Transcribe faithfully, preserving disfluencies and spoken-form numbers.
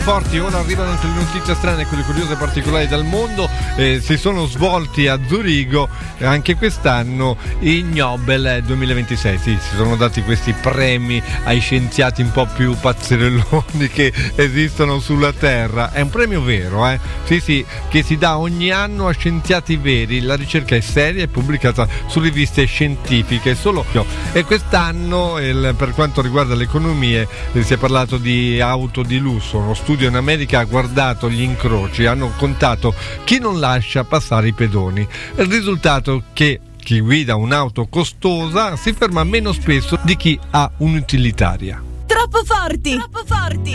Forti, ora arrivano anche le notizie strane, quelle curiose e particolari dal mondo. Eh, si sono svolti a Zurigo eh, anche quest'anno i Nobel duemilaventisei. Sì, si sono dati questi premi ai scienziati un po' più pazzerelloni che esistono sulla Terra. È un premio vero, eh? Sì, sì, che si dà ogni anno a scienziati veri. La ricerca è seria e pubblicata su riviste scientifiche. Solo e quest'anno, il, per quanto riguarda le economie, eh, si è parlato di auto di lusso. Uno studio in America ha guardato gli incroci, hanno contato chi non lascia passare i pedoni. Il risultato è che chi guida un'auto costosa si ferma meno spesso di chi ha un'utilitaria. Troppo forti! Troppo forti!